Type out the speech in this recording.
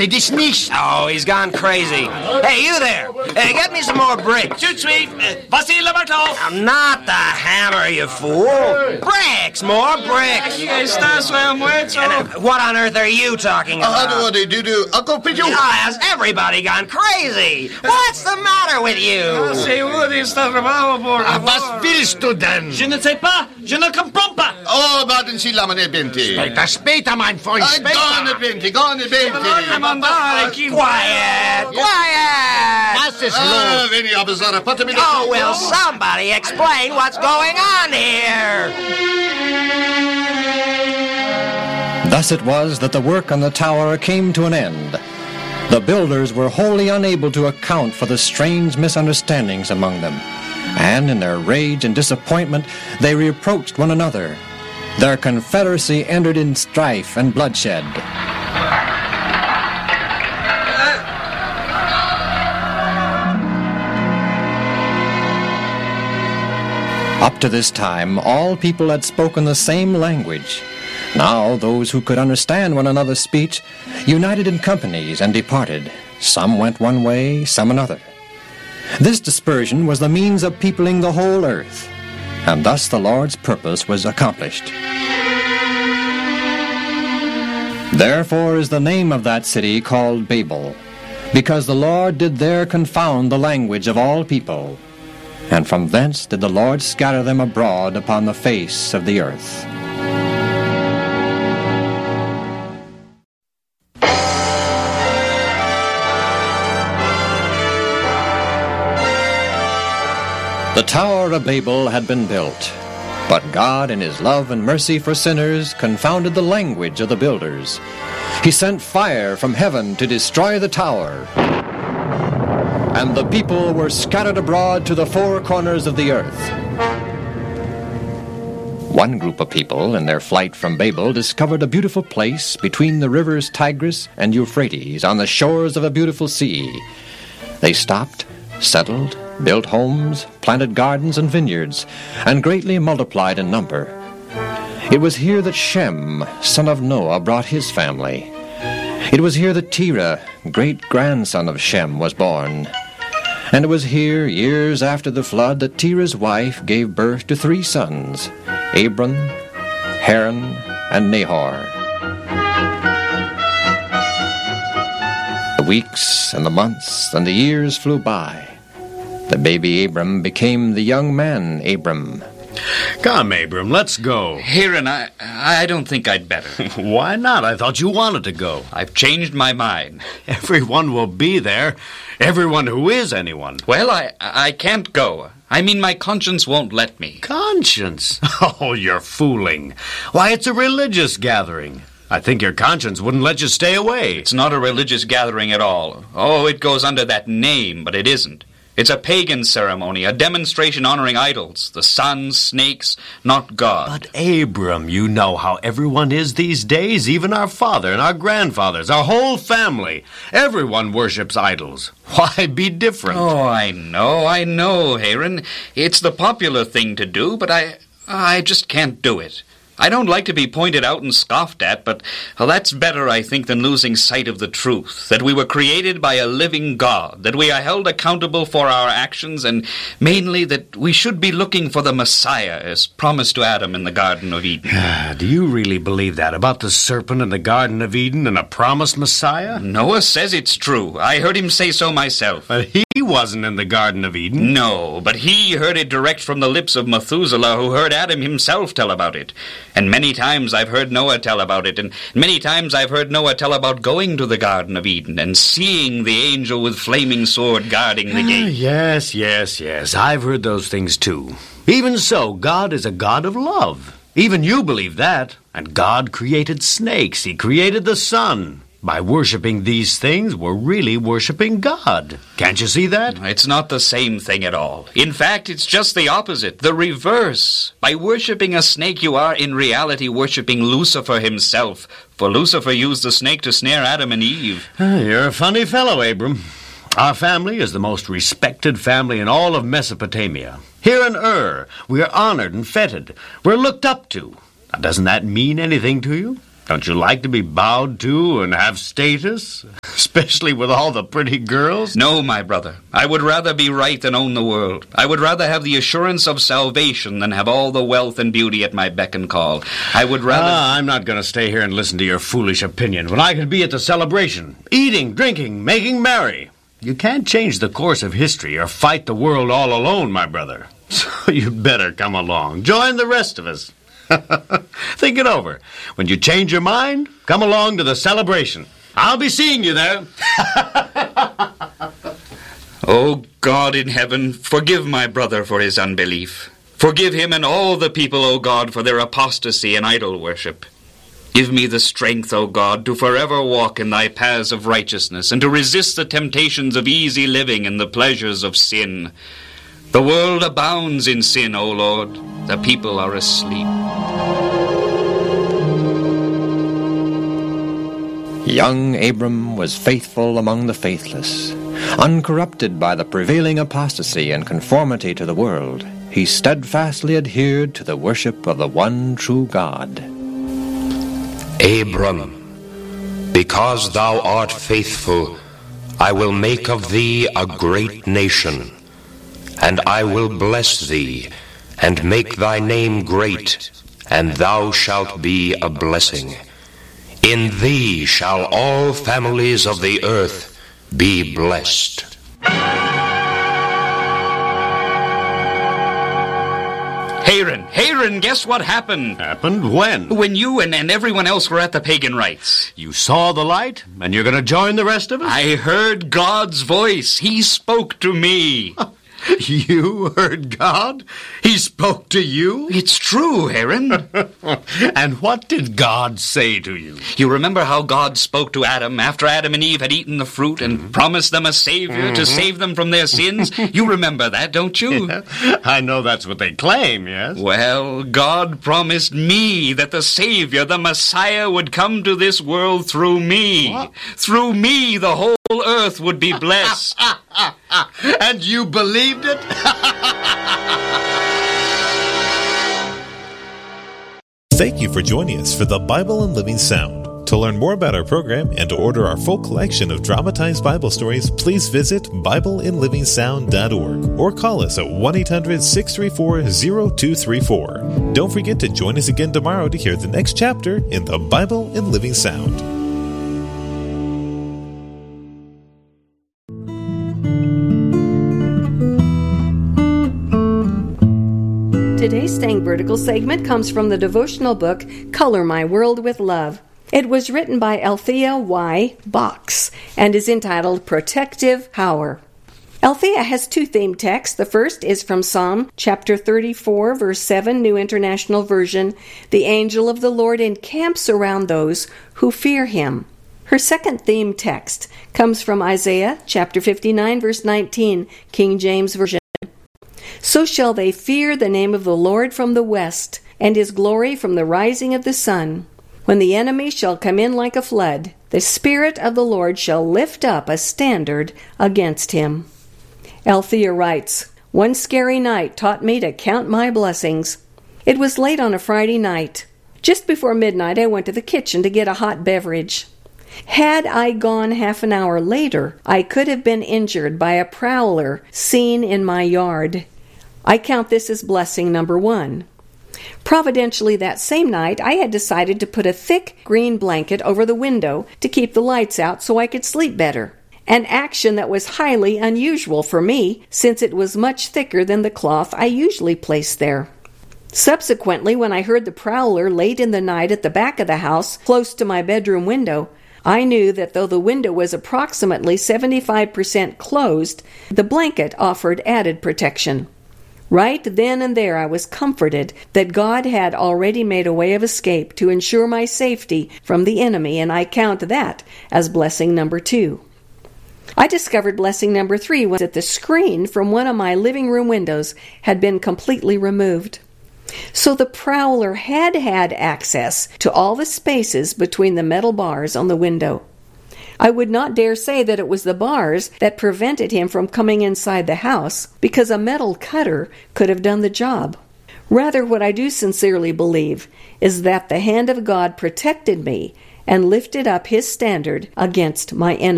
verstehe dich nicht. Oh, he's gone crazy. Hey, you there. Get me some more bricks. Too sweet. Vasil Lamartov. Not the hammer, you fool. Bricks, more bricks. What on earth are you talking about? Has everybody gone crazy? What's the matter with you? Was willst du denn? Je ne sais pas. Je ne comprends pas. Oh, warten Sie, Lamane Binti. Später, mein Freund, später. Go on, Binti. Quiet! Was ist los? Oh, will somebody explain what's going on here? Thus it was that the work on the tower came to an end. The builders were wholly unable to account for the strange misunderstandings among them, and in their rage and disappointment they reproached one another. Their confederacy ended in strife and bloodshed. Up to this time, all people had spoken the same language. Now, those who could understand one another's speech united in companies and departed. Some went one way, some another. This dispersion was the means of peopling the whole earth, and thus the Lord's purpose was accomplished. Therefore is the name of that city called Babel, because the Lord did there confound the language of all people, and from thence did the Lord scatter them abroad upon the face of the earth. The Tower of Babel had been built, but God in his love and mercy for sinners confounded the language of the builders. He sent fire from heaven to destroy the tower, and the people were scattered abroad to the four corners of the earth. One group of people in their flight from Babel discovered a beautiful place between the rivers Tigris and Euphrates on the shores of a beautiful sea. They stopped, settled, built homes, planted gardens and vineyards, and greatly multiplied in number. It was here that Shem, son of Noah, brought his family. It was here that Terah, great-grandson of Shem, was born. And it was here, years after the flood, that Terah's wife gave birth to 3 sons, Abram, Haran, and Nahor. The weeks and the months and the years flew by. The baby Abram became the young man Abram. Come, Abram, let's go. Haran, I don't think I'd better. Why not? I thought you wanted to go. I've changed my mind. Everyone will be there. Everyone who is anyone. Well, I can't go. I mean, my conscience won't let me. Conscience? Oh, you're fooling. Why, it's a religious gathering. I think your conscience wouldn't let you stay away. It's not a religious gathering at all. Oh, it goes under that name, but it isn't. It's a pagan ceremony, a demonstration honoring idols, the sun, snakes, not God. But, Abram, you know how everyone is these days, even our father and our grandfathers, our whole family. Everyone worships idols. Why be different? Oh, I know, Haran. It's the popular thing to do, but I just can't do it. I don't like to be pointed out and scoffed at, but that's better, I think, than losing sight of the truth, that we were created by a living God, that we are held accountable for our actions, and mainly that we should be looking for the Messiah as promised to Adam in the Garden of Eden. Do you really believe that about the serpent in the Garden of Eden and a promised Messiah? Noah says it's true. I heard him say so myself. But he wasn't in the Garden of Eden. No, but he heard it direct from the lips of Methuselah, who heard Adam himself tell about it. And many times I've heard Noah tell about it, and many times I've heard Noah tell about going to the Garden of Eden and seeing the angel with flaming sword guarding the gate. Yes. I've heard those things too. Even so, God is a God of love. Even you believe that. And God created snakes. He created the sun. By worshipping these things, we're really worshipping God. Can't you see that? It's not the same thing at all. In fact, it's just the opposite, the reverse. By worshipping a snake, you are in reality worshipping Lucifer himself. For Lucifer used the snake to snare Adam and Eve. You're a funny fellow, Abram. Our family is the most respected family in all of Mesopotamia. Here in Ur, we are honored and feted. We're looked up to. Now, doesn't that mean anything to you? Don't you like to be bowed to and have status? Especially with all the pretty girls? No, my brother. I would rather be right than own the world. I would rather have the assurance of salvation than have all the wealth and beauty at my beck and call. I would rather... I'm not going to stay here and listen to your foolish opinion when I could be at the celebration, eating, drinking, making merry. You can't change the course of history or fight the world all alone, my brother. So you'd better come along. Join the rest of us. Think it over. When you change your mind, come along to the celebration. I'll be seeing you there. Oh, God in heaven, forgive my brother for his unbelief. Forgive him and all the people, O God, for their apostasy and idol worship. Give me the strength, O God, to forever walk in thy paths of righteousness and to resist the temptations of easy living and the pleasures of sin. The world abounds in sin, O Lord. The people are asleep. Young Abram was faithful among the faithless. Uncorrupted by the prevailing apostasy and conformity to the world, he steadfastly adhered to the worship of the one true God. Abram, because thou art faithful, I will make of thee a great nation, and I will bless thee, and make thy name great, and thou shalt be a blessing. In thee shall all families of the earth be blessed. Aaron, guess what happened? Happened when? When you and everyone else were at the pagan rites. You saw the light, and you're going to join the rest of us? I heard God's voice. He spoke to me. You heard God? He spoke to you? It's true, Aaron. And what did God say to you? You remember how God spoke to Adam after Adam and Eve had eaten the fruit and promised them a Savior to save them from their sins? You remember that, don't you? Yeah, I know that's what they claim, yes? Well, God promised me that the Savior, the Messiah, would come to this world through me. What? Through me, the whole earth would be blessed. And you believed it? Thank you for joining us for the Bible in Living Sound. To learn more about our program and to order our full collection of dramatized Bible stories, please visit BibleInLivingSound.org or call us at 1-800-634-0234. Don't forget to join us again tomorrow to hear the next chapter in the Bible in Living Sound. Today's Staying Vertical segment comes from the devotional book, Color My World with Love. It was written by Althea Y. Box and is entitled Protective Power. Althea has two theme texts. The first is from Psalm chapter 34, verse 7, New International Version. The angel of the Lord encamps around those who fear him. Her second theme text comes from Isaiah chapter 59, verse 19, King James Version. So shall they fear the name of the Lord from the west, and his glory from the rising of the sun. When the enemy shall come in like a flood, the Spirit of the Lord shall lift up a standard against him. Althea writes, One scary night taught me to count my blessings. It was late on a Friday night. Just before midnight, I went to the kitchen to get a hot beverage. Had I gone half an hour later, I could have been injured by a prowler seen in my yard. I count this as blessing number 1. Providentially, that same night, I had decided to put a thick green blanket over the window to keep the lights out so I could sleep better. An action that was highly unusual for me, since it was much thicker than the cloth I usually place there. Subsequently, when I heard the prowler late in the night at the back of the house, close to my bedroom window, I knew that though the window was approximately 75% closed, the blanket offered added protection. Right then and there I was comforted that God had already made a way of escape to ensure my safety from the enemy, and I count that as blessing number 2. I discovered blessing number 3 was that the screen from one of my living room windows had been completely removed. So the prowler had access to all the spaces between the metal bars on the window. I would not dare say that it was the bars that prevented him from coming inside the house, because a metal cutter could have done the job. Rather, what I do sincerely believe is that the hand of God protected me and lifted up His standard against my enemies.